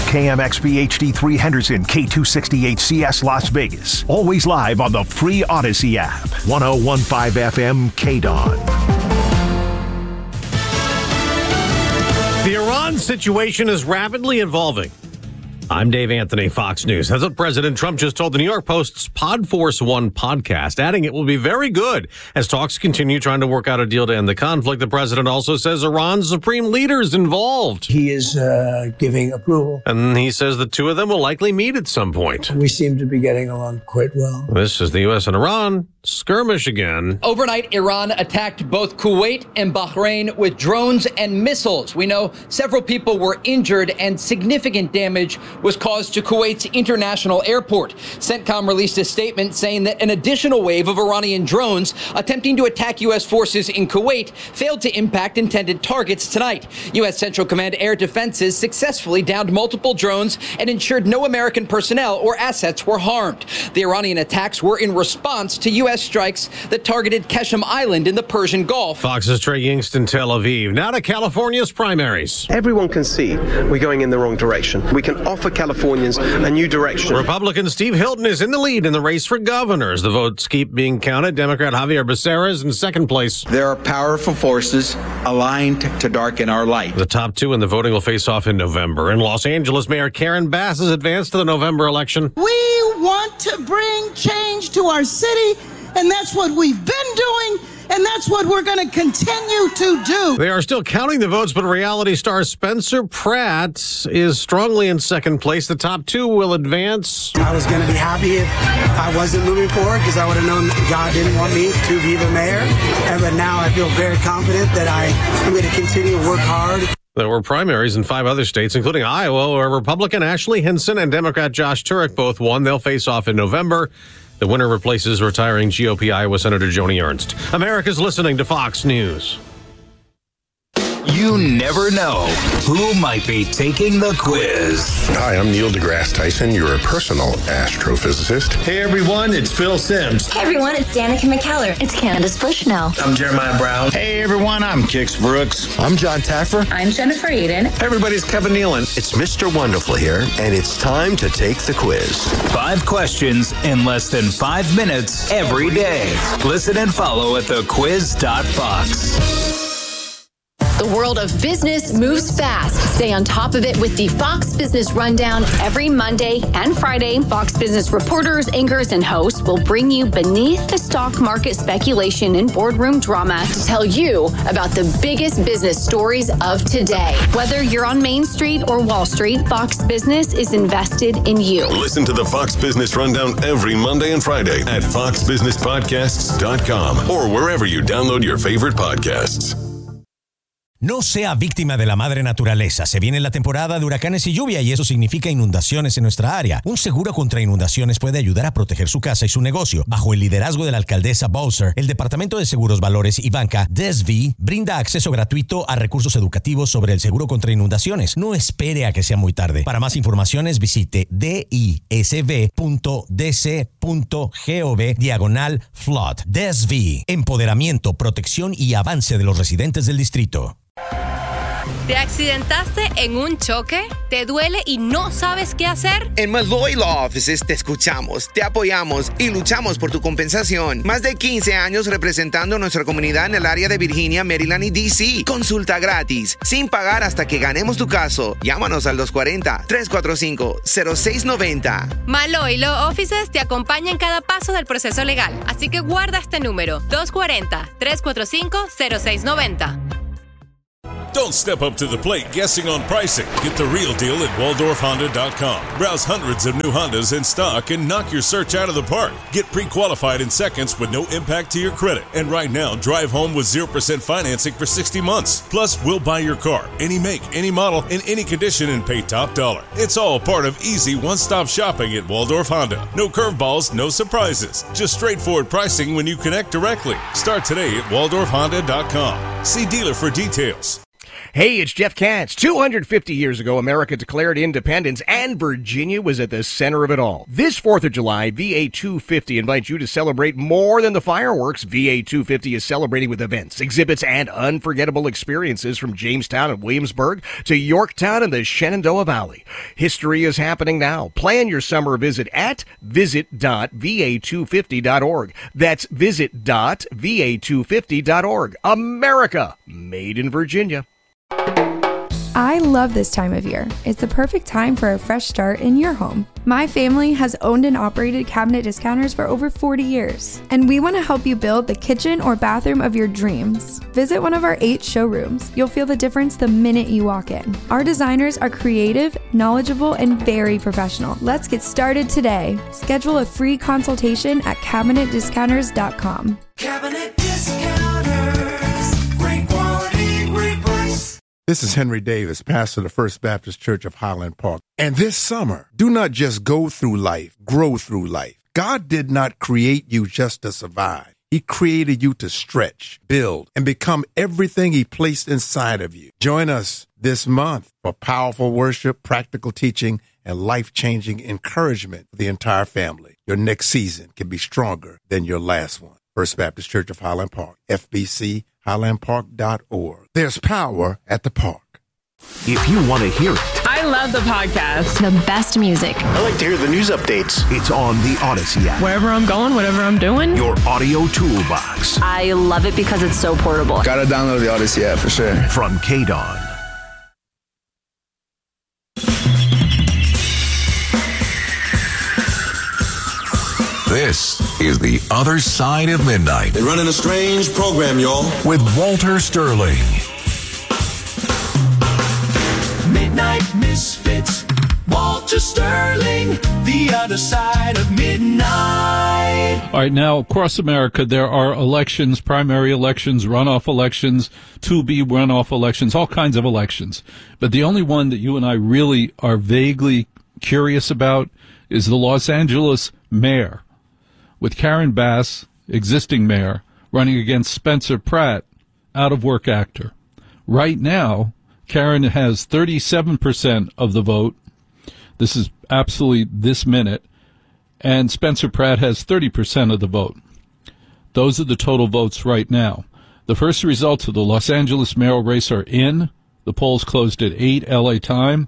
KMXB HD3 Henderson, K268CS Las Vegas. Always live on the free Odyssey app. 1015 FM KDON. The Iran situation is rapidly evolving. I'm Dave Anthony, Fox News. That's what President Trump just told the New York Post's Podforce One podcast, adding it will be very good as talks continue trying to work out a deal to end the conflict. The president also says Iran's supreme leader is involved. He is giving approval. And he says the two of them will likely meet at some point. We seem to be getting along quite well. This is the U.S. and Iran skirmish again. Overnight, Iran attacked both Kuwait and Bahrain with drones and missiles. We know several people were injured and significant damage was caused to Kuwait's international airport. CENTCOM released a statement saying that an additional wave of Iranian drones attempting to attack U.S. forces in Kuwait failed to impact intended targets tonight. U.S. Central Command Air Defenses successfully downed multiple drones and ensured no American personnel or assets were harmed. The Iranian attacks were in response to U.S. strikes that targeted Keshem Island in the Persian Gulf. Fox's Trey Yingst in Tel Aviv. Now to California's primaries. Everyone can see we're going in the wrong direction. We can offer Californians a new direction. Republican Steve Hilton is in the lead in the race for governors. The votes keep being counted. Democrat Javier Becerra is in second place. There are powerful forces aligned to darken our light. The top two in the voting will face off in November. In Los Angeles, Mayor Karen Bass has advanced to the November election. We want to bring change to our city, and that's what we've been doing, and that's what we're going to continue to do. They are still counting the votes, but reality star Spencer Pratt is strongly in second place. The top two will advance. I was going to be happy if I wasn't moving forward because I would have known God didn't want me to be the mayor. But now I feel very confident that I'm going to continue to work hard. There were primaries in 5 other states, including Iowa, where Republican Ashley Hinson and Democrat Josh Turek both won. They'll face off in November. The winner replaces retiring GOP Iowa Senator Joni Ernst. America's listening to Fox News. You never know who might be taking the quiz. Hi, I'm Neil deGrasse Tyson, your personal astrophysicist. Hey everyone, it's Phil Simms. Hey everyone, it's Danica McKellar. It's Candace Bushnell. I'm Jeremiah Brown. Hey everyone, I'm Kix Brooks. I'm John Taffer. I'm Jennifer Eden. Hey everybody, it's Kevin Nealon. It's Mr. Wonderful here, and it's time to take the quiz. 5 questions in less than 5 minutes every day. Listen and follow at thequiz.fox. The world of business moves fast. Stay on top of it with the Fox Business Rundown every Monday and Friday. Fox Business reporters, anchors, and hosts will bring you beneath the stock market speculation and boardroom drama to tell you about the biggest business stories of today. Whether you're on Main Street or Wall Street, Fox Business is invested in you. Listen to the Fox Business Rundown every Monday and Friday at foxbusinesspodcasts.com or wherever you download your favorite podcasts. No sea víctima de la madre naturaleza. Se viene la temporada de huracanes y lluvia y eso significa inundaciones en nuestra área. Un seguro contra inundaciones puede ayudar a proteger su casa y su negocio. Bajo el liderazgo de la alcaldesa Bowser, el Departamento de Seguros, Valores y Banca, DESV, brinda acceso gratuito a recursos educativos sobre el seguro contra inundaciones. No espere a que sea muy tarde. Para más informaciones, visite disb.dc.gov/flood. DESV, empoderamiento, protección y avance de los residentes del distrito. ¿Te accidentaste en un choque? ¿Te duele y no sabes qué hacer? En Malloy Law Offices te escuchamos, te apoyamos y luchamos por tu compensación. Más de 15 años representando a nuestra comunidad en el área de Virginia, Maryland y D.C. Consulta gratis, sin pagar hasta que ganemos tu caso. Llámanos al 240-345-0690. Malloy Law Offices te acompaña en cada paso del proceso legal. Así que guarda este número, 240-345-0690. Don't step up to the plate guessing on pricing. Get the real deal at WaldorfHonda.com. Browse hundreds of new Hondas in stock and knock your search out of the park. Get pre-qualified in seconds with no impact to your credit. And right now, drive home with 0% financing for 60 months. Plus, we'll buy your car, any make, any model, in any condition and pay top dollar. It's all part of easy one-stop shopping at Waldorf Honda. No curveballs, no surprises. Just straightforward pricing when you connect directly. Start today at WaldorfHonda.com. See dealer for details. Hey, it's Jeff Katz. 250 years ago, America declared independence, and Virginia was at the center of it all. This 4th of July, VA 250 invites you to celebrate more than the fireworks. VA 250 is celebrating with events, exhibits, and unforgettable experiences from Jamestown and Williamsburg to Yorktown and the Shenandoah Valley. History is happening now. Plan your summer visit at visit.va250.org. That's visit.va250.org. America, made in Virginia. I love this time of year. It's the perfect time for a fresh start in your home. My family has owned and operated Cabinet Discounters for over 40 years, and we want to help you build the kitchen or bathroom of your dreams. Visit one of our 8 showrooms. You'll feel the difference the minute you walk in. Our designers are creative, knowledgeable, and very professional. Let's get started today. Schedule a free consultation at CabinetDiscounters.com. Cabinet Discounters. Great quality, great price. This is Henry Davis, pastor of the First Baptist Church of Highland Park. And this summer, do not just go through life, grow through life. God did not create you just to survive. He created you to stretch, build, and become everything He placed inside of you. Join us this month for powerful worship, practical teaching, and life-changing encouragement for the entire family. Your next season can be stronger than your last one. First Baptist Church of Highland Park, FBCHighlandPark.org. There's power at the park. If you want to hear it, I love the podcast. The best music. I like to hear the news updates. it's on the Odyssey app. Wherever I'm going, whatever I'm doing. Your audio toolbox. I love it because it's so portable. Gotta download the Odyssey app for sure. From KDON. This is The Other Side of Midnight. They're running a strange program, y'all. With Walter Sterling. Midnight Misfits. Walter Sterling. The Other Side of Midnight. All right, now, across America, there are elections, primary elections, runoff elections, to-be runoff elections, all kinds of elections. But the only one that you and I really are vaguely curious about is the Los Angeles mayor, with Karen Bass, existing mayor, running against Spencer Pratt, out-of-work actor. Right now, Karen has 37% of the vote. This is absolutely this minute. And Spencer Pratt has 30% of the vote. Those are the total votes right now. The first results of the Los Angeles mayoral race are in. The polls closed at 8 L.A. time.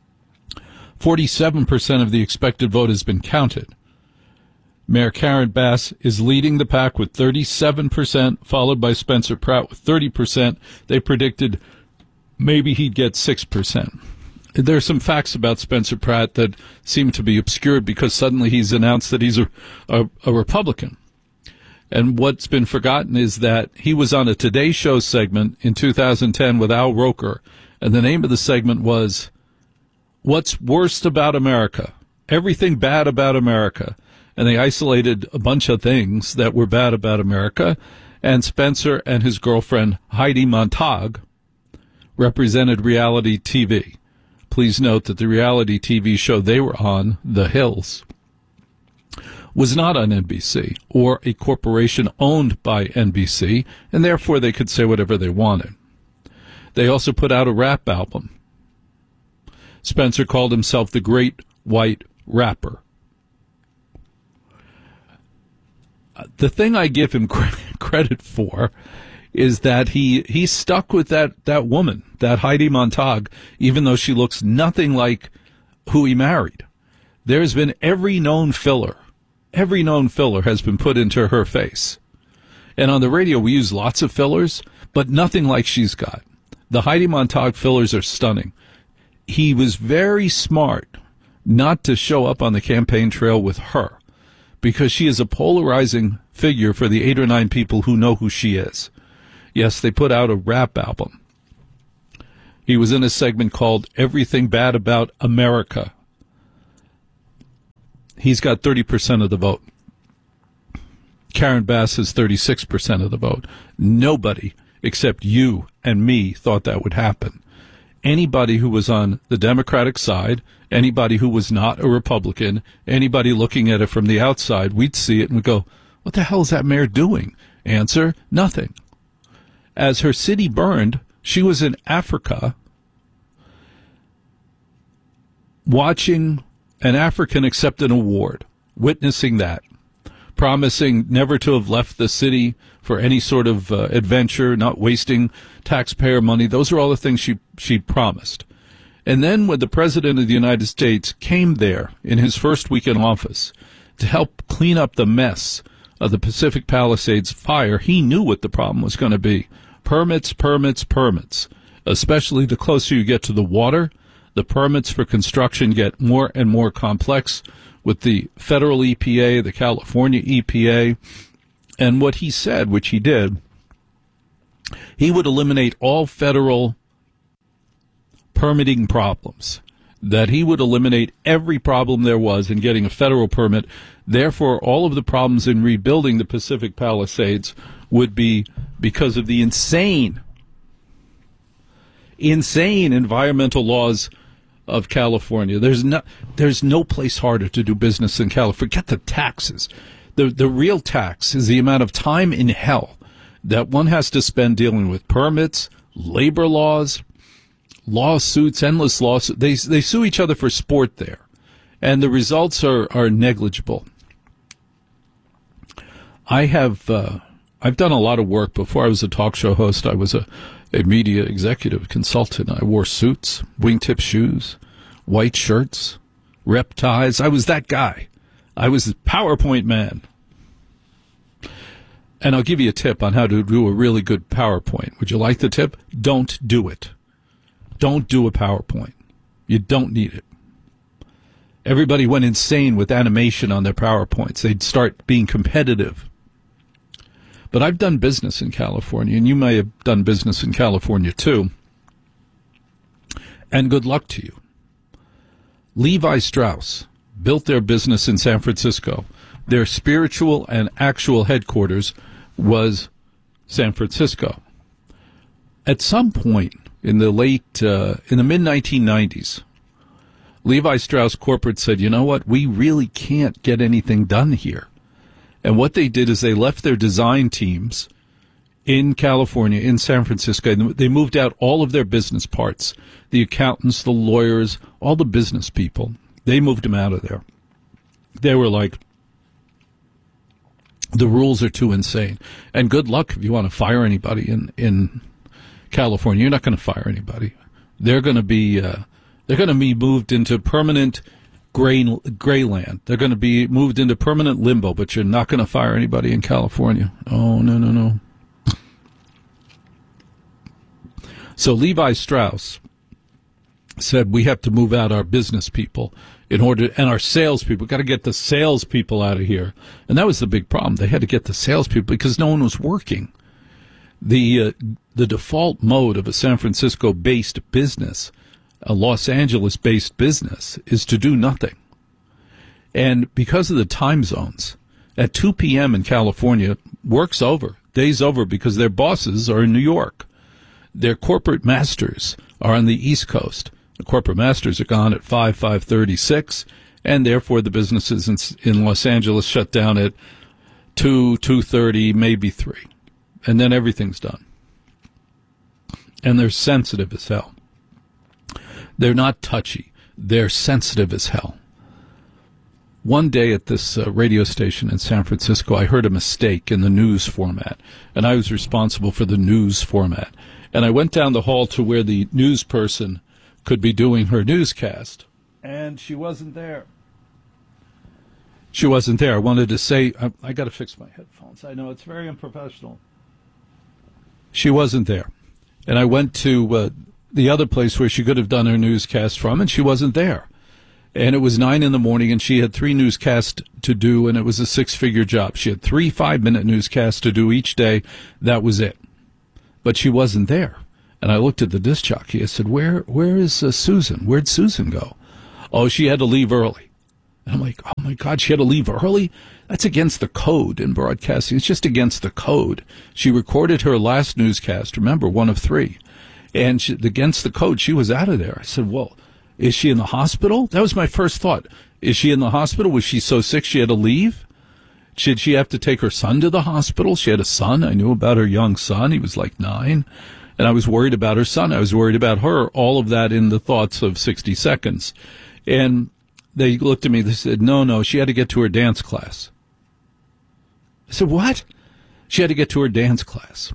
47% of the expected vote has been counted. Mayor Karen Bass is leading the pack with 37%, followed by Spencer Pratt with 30%. They predicted maybe he'd get 6%. There's some facts about Spencer Pratt that seem to be obscured because suddenly he's announced that he's a Republican. And what's been forgotten is that he was on a Today Show segment in 2010 with Al Roker, and the name of the segment was What's Worst About America? Everything Bad About America. And they isolated a bunch of things that were bad about America, and Spencer and his girlfriend Heidi Montag represented reality TV. Please note that the reality TV show they were on, The Hills, was not on NBC or a corporation owned by NBC, and therefore they could say whatever they wanted. They also put out a rap album. Spencer called himself the Great White Rapper. The thing I give him credit for is that he stuck with that woman, that Heidi Montag, even though she looks nothing like who he married. There's been every known filler has been put into her face. And on the radio, we use lots of fillers, but nothing like she's got. The Heidi Montag fillers are stunning. He was very smart not to show up on the campaign trail with her, because she is a polarizing figure for the 8 or 9 people who know who she is. Yes, they put out a rap album. He was in a segment called Everything Bad About America. He's got 30% of the vote. Karen Bass has 36% of the vote. Nobody except you and me thought that would happen. Anybody who was on the Democratic side, anybody who was not a Republican, anybody looking at it from the outside, we'd see it and we'd go, what the hell is that mayor doing? Answer, nothing. As her city burned, She was in Africa watching an African accept an award, witnessing that, promising never to have left the city for any sort of adventure, not wasting taxpayer money. Those are all the things she promised. And then when the President of the United States came there in his first week in office to help clean up the mess of the Pacific Palisades fire, he knew what the problem was going to be. Permits, permits, permits. Especially the closer you get to the water, the permits for construction get more and more complex with the federal EPA, the California EPA. And what he said, which he did, he would eliminate all federal permitting problems, that he would eliminate every problem there was in getting a federal permit. Therefore, all of the problems in rebuilding the Pacific Palisades would be because of the insane environmental laws of California. There's no place harder to do business than California. Forget the taxes. The real tax is the amount of time in hell that one has to spend dealing with permits, labor laws, lawsuits, endless lawsuits. They sue each other for sport there, and the results are negligible. I've done a lot of work. Before I was a talk show host, I was a media executive consultant. I wore suits, wingtip shoes, white shirts, rep ties. I was that guy. I was the PowerPoint man. And I'll give you a tip on how to do a really good PowerPoint. Would you like the tip? Don't do it. Don't do a PowerPoint. You don't need it. Everybody went insane with animation on their PowerPoints. They'd start being competitive. But I've done business in California, and you may have done business in California too. And good luck to you. Levi Strauss built their business in San Francisco. Their spiritual and actual headquarters was San Francisco. At some point in the mid-1990s, Levi Strauss Corporate said, you know what, we really can't get anything done here. And what they did is they left their design teams in California, in San Francisco. They moved out all of their business parts, the accountants, the lawyers, all the business people. They moved them out of there. They were like, the rules are too insane. And good luck if you want to fire anybody in California. You're not going to fire anybody. They're going to be moved into permanent gray land. They're going to be moved into permanent limbo, but you're not going to fire anybody in California. Oh, no. So Levi Strauss said, we have to move out our business people and our salespeople. We've got to get the salespeople out of here. And that was the big problem. They had to get the salespeople because no one was working. The default mode of a San Francisco-based business, a Los Angeles-based business, is to do nothing. And because of the time zones, at 2 p.m. in California, work's over, day's over, because their bosses are in New York. Their corporate masters are on the East Coast. The corporate masters are gone at 5:36, and therefore the businesses in Los Angeles shut down at 2:30, maybe 3. And then everything's done. And they're sensitive as hell. They're not touchy. They're sensitive as hell. One day at this radio station in San Francisco, I heard a mistake in the news format, and I was responsible for the news format. And I went down the hall to where the news person could be doing her newscast, and she wasn't there. She wasn't there. I wanted to say, I got to fix my headphones. I know it's very unprofessional. She wasn't there. And I went to the other place where she could have done her newscast from, and she wasn't there. And it was 9 a.m, and she had 3 newscasts to do, and it was a 6-figure job. She had 3 5-minute newscasts to do each day. That was it. But she wasn't there. And I looked at the disc jockey. I said, where is Susan? Where'd Susan go? Oh, she had to leave early. And I'm like, oh, my God, she had to leave early? That's against the code in broadcasting. It's just against the code. She recorded her last newscast, remember, 1 of 3. And against the code, she was out of there. I said, well, is she in the hospital? That was my first thought. Is she in the hospital? Was she so sick she had to leave? Should she have to take her son to the hospital? She had a son. I knew about her young son. He was like 9. And I was worried about her son. I was worried about her. All of that in the thoughts of 60 seconds. And they looked at me. They said, no, she had to get to her dance class. I said, what? She had to get to her dance class.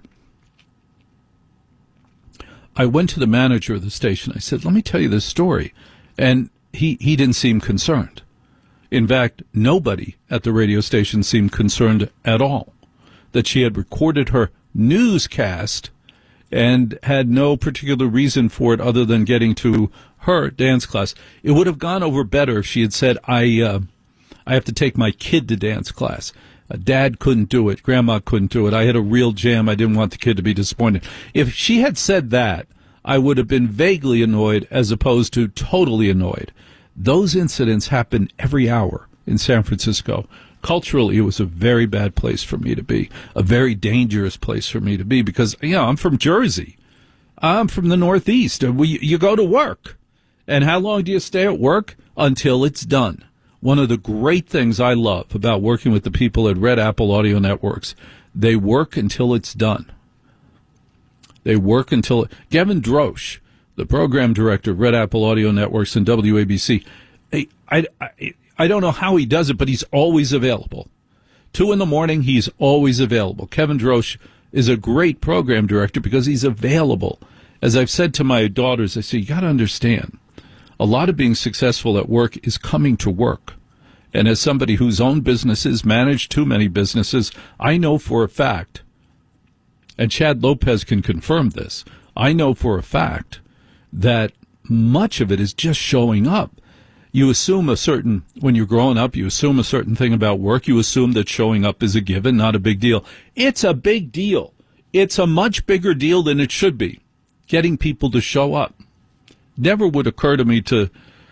I went to the manager of the station. I said, let me tell you this story. And he didn't seem concerned. In fact, nobody at the radio station seemed concerned at all that she had recorded her newscast and had no particular reason for it other than getting to her dance class. It would have gone over better if she had said, I have to take my kid to dance class. Dad couldn't do it. Grandma couldn't do it. I had a real jam. I didn't want the kid to be disappointed. If she had said that, I would have been vaguely annoyed as opposed to totally annoyed. Those incidents happen every hour in San Francisco. Culturally, it was a very bad place for me to be, a very dangerous place for me to be because, I'm from Jersey. I'm from the Northeast. You go to work. And how long do you stay at work? Until it's done. One of the great things I love about working with the people at Red Apple Audio Networks, they work until it's done. They work until... Gavin Drosch, the program director of Red Apple Audio Networks and WABC, I don't know how he does it, but he's always available. 2 a.m, he's always available. Kevin Drosch is a great program director because he's available. As I've said to my daughters, I say, you got to understand, a lot of being successful at work is coming to work. And as somebody whose own businesses, managed too many businesses, I know for a fact, and Chad Lopez can confirm this, I know for a fact that much of it is just showing up. You assume when you're growing up, you assume a certain thing about work. You assume that showing up is a given, not a big deal. It's a big deal. It's a much bigger deal than it should be, getting people to show up. Never would occur to me to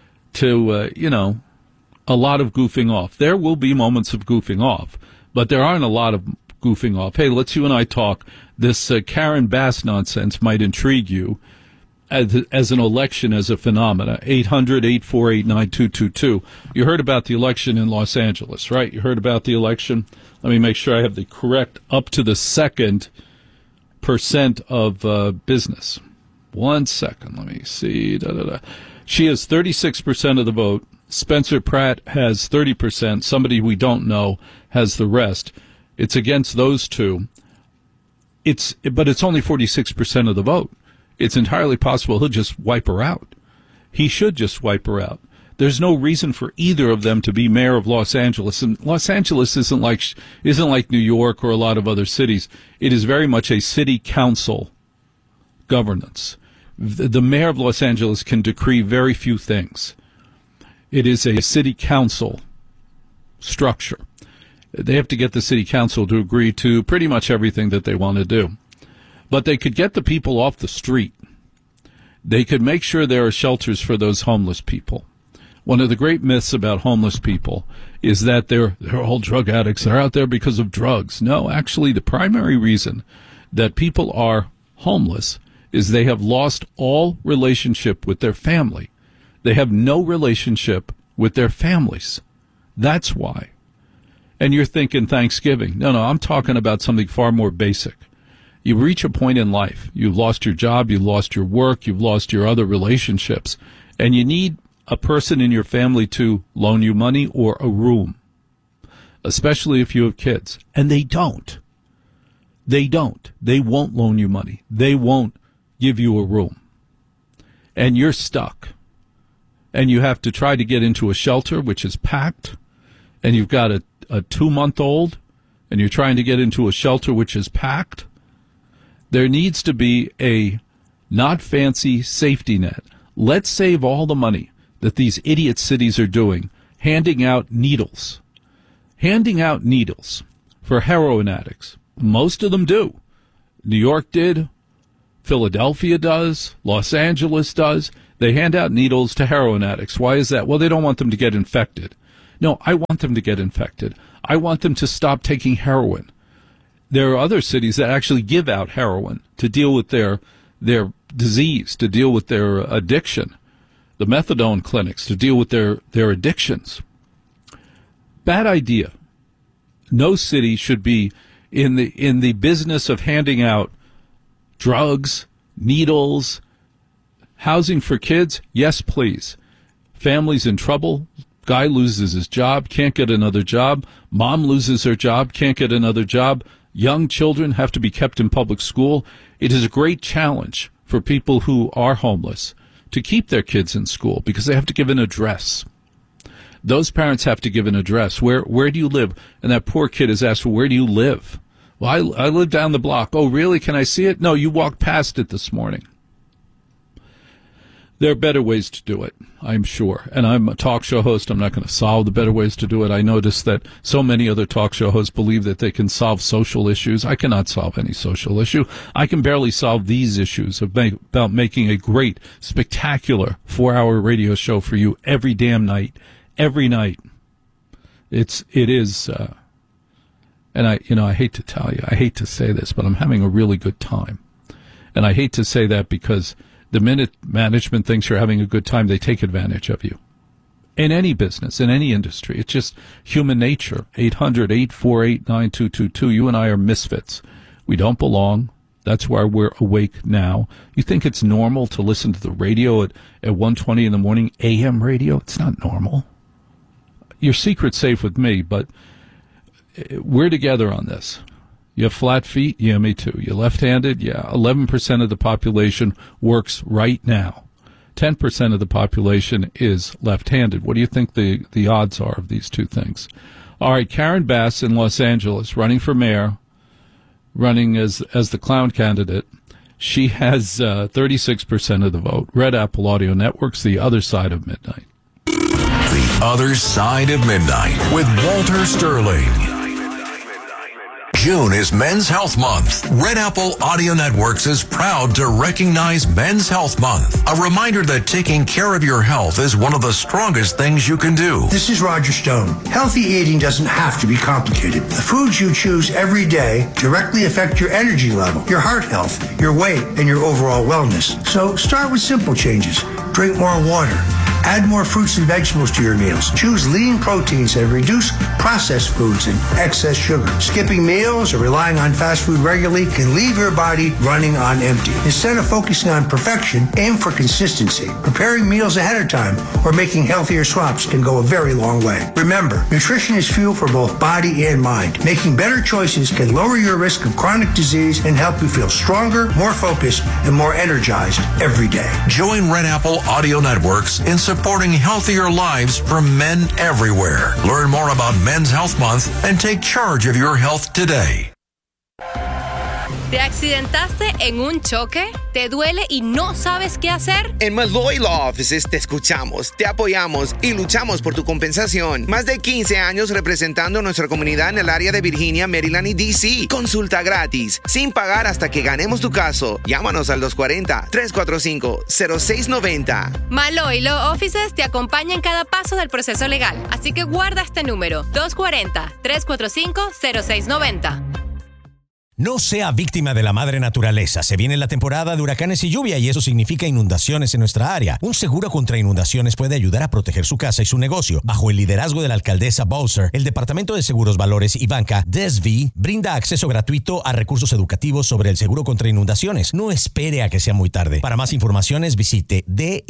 a lot of goofing off. There will be moments of goofing off, but there aren't a lot of goofing off. Hey, let's you and I talk. This Karen Bass nonsense might intrigue you as an election, as a phenomena. 800-848-9222. You heard about the election in Los Angeles, right? You heard about the election. Let me make sure I have the correct up to the second % of business. 1 second. Let me see. She has 36% of the vote. Spencer Pratt has 30%. Somebody we don't know has the rest. It's against those two. But it's only 46% of the vote. It's entirely possible he'll just wipe her out. He should just wipe her out. There's no reason for either of them to be mayor of Los Angeles. And Los Angeles isn't like New York or a lot of other cities. It is very much a city council governance. The mayor of Los Angeles can decree very few things. It is a city council structure. They have to get the city council to agree to pretty much everything that they want to do. But they could get the people off the street. They could make sure there are shelters for those homeless people. One of the great myths about homeless people is that they're all drug addicts. They're out there because of drugs. No, actually, the primary reason that people are homeless is they have lost all relationship with their family. They have no relationship with their families. That's why. And you're thinking Thanksgiving. No, I'm talking about something far more basic. You reach a point in life. You've lost your job, you've lost your work, you've lost your other relationships, and you need a person in your family to loan you money or a room, especially if you have kids. And they don't. They don't. They won't loan you money. They won't give you a room. And you're stuck. And you have to try to get into a shelter, which is packed, and you've got a 2-month-old, and you're trying to get into a shelter which is packed. There needs to be a not fancy safety net. Let's save all the money that these idiot cities are doing, handing out needles for heroin addicts. Most of them do. New York did. Philadelphia does. Los Angeles does. They hand out needles to heroin addicts. Why is that? Well, they don't want them to get infected. No, I want them to get infected. I want them to stop taking heroin. There are other cities that actually give out heroin to deal with their disease, to deal with their addiction. The methadone clinics to deal with their addictions. Bad idea. No city should be in the business of handing out drugs needles, housing for kids, yes, please. Families in trouble, guy loses his job, can't get another job, mom loses her job, can't get another job, young children have to be kept in public school. It is a great challenge for people who are homeless to keep their kids in school because they have to give an address. Those parents have to give an address. Where do you live? And that poor kid is asked, well, where do you live? Well, I live down the block. Oh, really? Can I see it? No, you walked past it this morning. There are better ways to do it, I'm sure. And I'm a talk show host. I'm not going to solve the better ways to do it. I notice that so many other talk show hosts believe that they can solve social issues. I cannot solve any social issue. I can barely solve these issues about making a great, spectacular 4-hour radio show for you every damn night. Every night. It is, and I hate to tell you, I hate to say this, but I'm having a really good time. And I hate to say that because the minute management thinks you're having a good time, they take advantage of you. In any business, in any industry, it's just human nature. 800-848-9222. You and I are misfits. We don't belong. That's why we're awake now. You think it's normal to listen to the radio at 1:20 in the morning, AM radio? It's not normal. Your secret's safe with me, but we're together on this. You have flat feet? Yeah, me too. You're left-handed? Yeah. 11% of the population works right now. 10% of the population is left-handed. What do you think the odds are of these two things? All right, Karen Bass in Los Angeles, running for mayor, running as the clown candidate. She has 36% of the vote. Red Apple Audio Network's The Other Side of Midnight. The Other Side of Midnight with Walter Sterling. June is Men's Health Month. Red Apple Audio Networks is proud to recognize Men's Health Month. A reminder that taking care of your health is one of the strongest things you can do. This is Roger Stone. Healthy eating doesn't have to be complicated. The foods you choose every day directly affect your energy level, your heart health, your weight, and your overall wellness. So start with simple changes. Drink more water. Add more fruits and vegetables to your meals. Choose lean proteins and reduce processed foods and excess sugar. Skipping meals or relying on fast food regularly can leave your body running on empty. Instead of focusing on perfection, aim for consistency. Preparing meals ahead of time or making healthier swaps can go a very long way. Remember, nutrition is fuel for both body and mind. Making better choices can lower your risk of chronic disease and help you feel stronger, more focused, and more energized every day. Join Red Apple Audio Networks in supporting healthier lives for men everywhere. Learn more about Men's Health Month and take charge of your health today. ¿Te accidentaste en un choque? ¿Te duele y no sabes qué hacer? En Malloy Law Offices te escuchamos, te apoyamos y luchamos por tu compensación. Más de 15 años representando a nuestra comunidad en el área de Virginia, Maryland y D.C. Consulta gratis, sin pagar hasta que ganemos tu caso. Llámanos al 240-345-0690. Malloy Law Offices te acompaña en cada paso del proceso legal. Así que guarda este número, 240-345-0690. No sea víctima de la madre naturaleza. Se viene la temporada de huracanes y lluvia y eso significa inundaciones en nuestra área. Un seguro contra inundaciones puede ayudar a proteger su casa y su negocio. Bajo el liderazgo de la alcaldesa Bowser, el Departamento de Seguros, Valores y Banca, DSV, brinda acceso gratuito a recursos educativos sobre el seguro contra inundaciones. No espere a que sea muy tarde. Para más informaciones, visite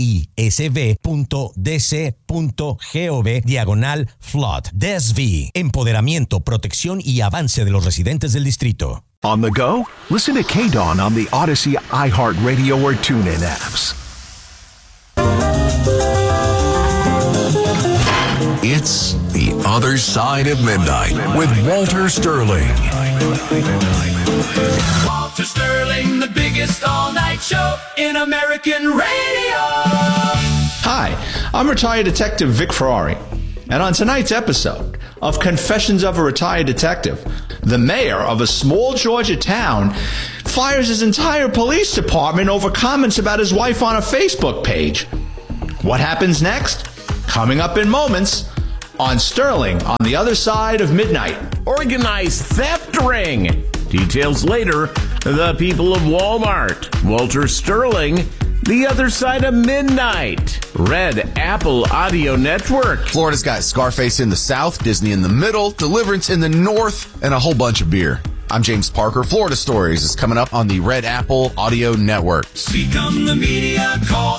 disv.dc.gov/flood. DSV, empoderamiento, protección y avance de los residentes del distrito. On the go? Listen to K-Dawn on the Odyssey, iHeartRadio, or TuneIn apps. It's The Other Side of Midnight with Walter Sterling. Walter Sterling, the biggest all-night show in American radio. Hi, I'm retired detective Vic Ferrari. And on tonight's episode of Confessions of a Retired Detective, the mayor of a small Georgia town fires his entire police department over comments about his wife on a Facebook page. What happens next? Coming up in moments on Sterling on the Other Side of Midnight. Organized theft ring. Details later. The people of Walmart. Walter Sterling. The Other Side of Midnight. Red Apple Audio Network. Florida's got Scarface in the south, Disney in the middle, Deliverance in the north, and a whole bunch of beer. I'm James Parker. Florida Stories is coming up on the Red Apple Audio Networks. Become the media. Call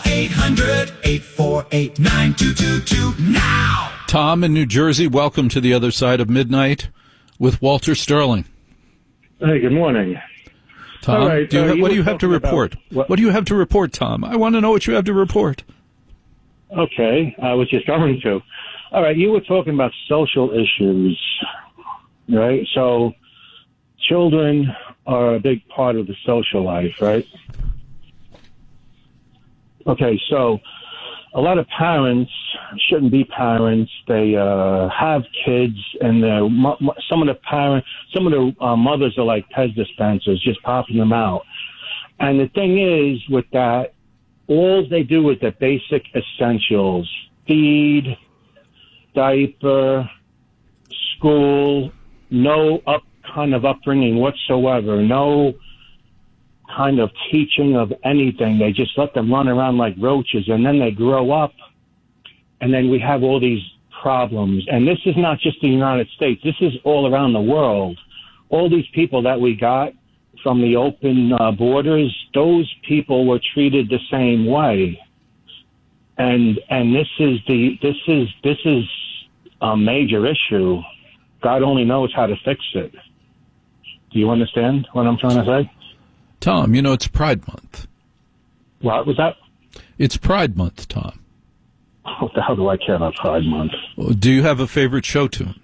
800-848-9222 now. Tom in New Jersey, welcome to the other side of midnight with Walter Sterling. Hey, good morning. Tom, right, what do you have to report? What do you have to report, Tom? I want to know what you have to report. Okay, I was just going to. All right, you were talking about social issues, right? So children are a big part of the social life, right? Okay, so a lot of parents shouldn't be parents. They have kids, and some of the mothers are like Pez dispensers, just popping them out. And the thing is with that, all they do is the basic essentials: feed, diaper, school, no kind of upbringing whatsoever, no kind of teaching of anything. They just let them run around like roaches, and then they grow up, and then we have all these problems. And this is not just the United States. This is all around the world. All these people that we got from the open borders, those people were treated the same way. And this is a major issue. God only knows how to fix it. Do you understand what I'm trying to say? Tom, it's Pride Month. What was that? It's Pride Month, Tom. What the hell do I care about Pride Month? Do you have a favorite show tune?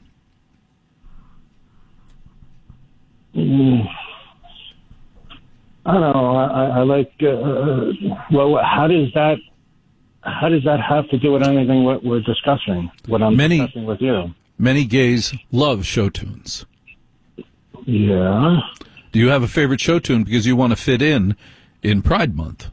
I don't know. I like. Well, how does that have to do with anything what we're discussing? What I'm discussing with you? Many gays love show tunes. Yeah. Do you have a favorite show tune because you want to fit in Pride Month?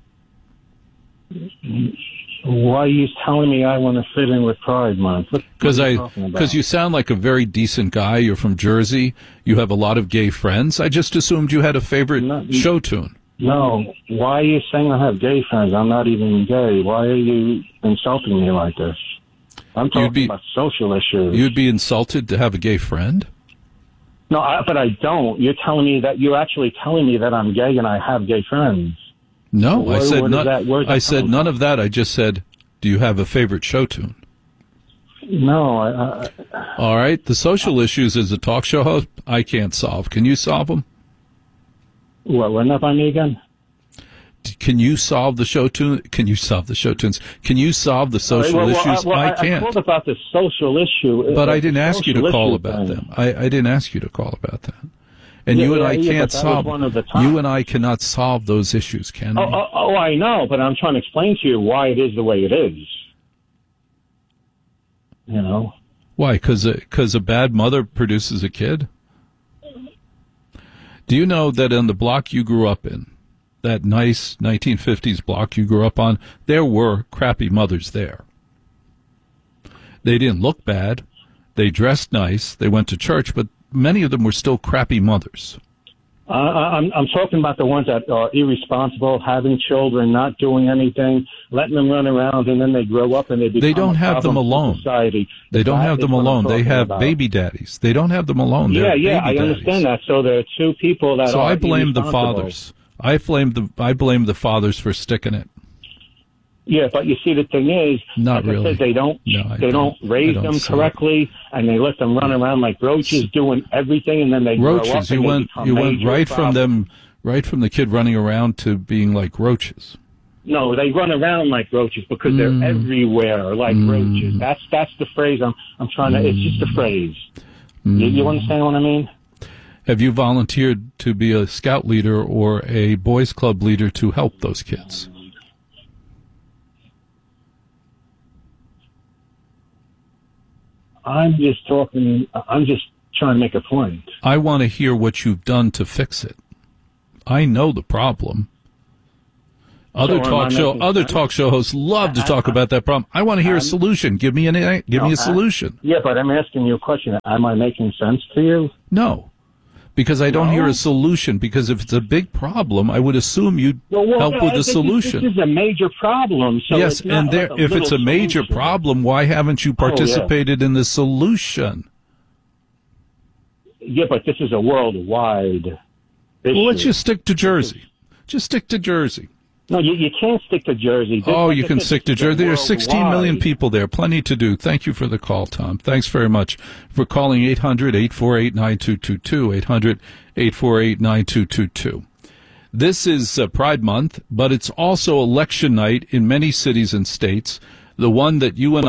Why are you telling me I want to fit in with Pride Month? Because you sound like a very decent guy. You're from Jersey. You have a lot of gay friends. I just assumed you had a favorite show tune. No. Why are you saying I have gay friends? I'm not even gay. Why are you insulting me like this? I'm talking about social issues. You'd be insulted to have a gay friend? No, but I don't. You're actually telling me that I'm gay and I have gay friends. No, I said none of that. I just said, do you have a favorite show tune? No. All right. The social issues as a talk show host, I can't solve. Can you solve them? What, run that by me again? Can you solve the show tune? Can you solve the show tunes? Can you solve the social issues? I can't. I called about the social issue. But I didn't ask you to call about them. I didn't ask you to call about that. And you and I can't solve. You and I cannot solve those issues, can we? Oh, I know, but I'm trying to explain to you why it is the way it is. Why? Because a bad mother produces a kid? Do you know that in the block you grew up in, that nice 1950s block you grew up on, there were crappy mothers there. They didn't look bad. They dressed nice. They went to church, but many of them were still crappy mothers. I'm talking about the ones that are irresponsible, having children, not doing anything, letting them run around, and then they grow up and they become. They don't have them alone. Society. They don't have them alone. They have baby daddies. They don't have them alone. Yeah, I understand that. So there are two people that. So are I blame the fathers. I blame the fathers for sticking it. Yeah, but you see, the thing is, not really. I said, they don't raise them correctly, and they let them run around like roaches, doing everything, and then they roaches. grow up. You went right from the kid running around to being like roaches. No, they run around like roaches because they're everywhere like roaches. That's the phrase I'm trying to. It's just a phrase. You understand what I mean? Have you volunteered to be a scout leader or a boys club leader to help those kids? I'm just trying to make a point. I want to hear what you've done to fix it. I know the problem. Other talk show hosts love to talk about that problem. I want to hear a solution. Give me a solution. Yeah, but I'm asking you a question. Am I making sense to you? No. Because I don't hear a solution. Because if it's a big problem, I would assume you'd help with a solution. This is a major problem. So yes, and if it's a major problem, why haven't you participated in the solution? Yeah, but this is a worldwide issue. Well, let's just stick to Jersey. Just stick to Jersey. No, you can't stick to Jersey. You can stick to Jersey. There are 16 million people there. Plenty to do. Thank you for the call, Tom. Thanks very much for calling 800-848-9222, 800-848-9222. This is Pride Month, but it's also election night in many cities and states. The one that you and